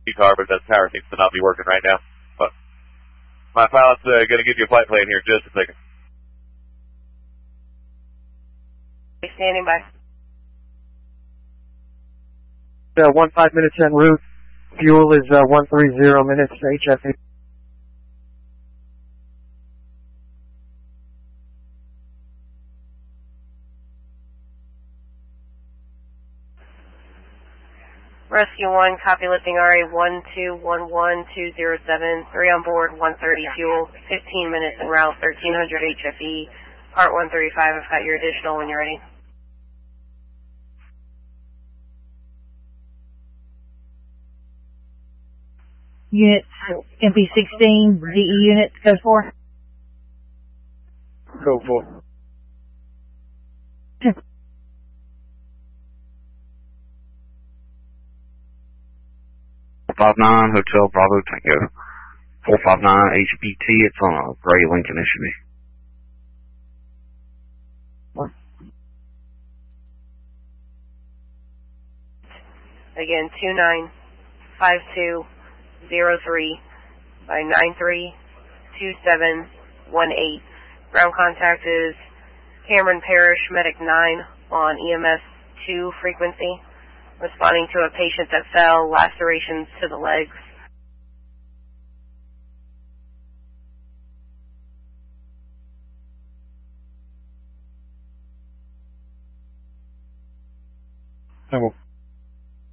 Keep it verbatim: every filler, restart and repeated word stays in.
car, but that tower seems to not be working right now. But my pilot's uh, going to give you a flight plan here in just a second. Standing by. Uh, one five minutes en route. Fuel is uh, one thirty minutes, H F A. Rescue one, copy lifting R A one two one one two zero seven, three on board, one thirty fuel, fifteen minutes en route, thirteen hundred H F E, part one thirty-five. I've got your additional when you're ready. Unit M P sixteen, D E unit, code four. Code four. five nine, Hotel Bravo Tango. four five nine H B T, it's on a gray Lincoln S U V. Again, two nine five two zero three by nine three two seven one eight. Ground contact is Cameron Parish, Medic nine on E M S two frequency, responding to a patient that fell, lacerations to the legs. I will.